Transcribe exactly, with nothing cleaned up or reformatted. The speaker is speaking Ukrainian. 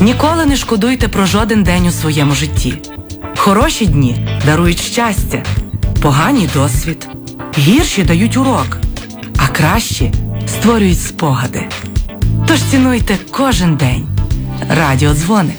Ніколи не шкодуйте про жоден день у своєму житті. Хороші дні дарують щастя, погані – досвід, гірші дають урок, а кращі створюють спогади. Тож цінуйте кожен день. Радіодзвоник.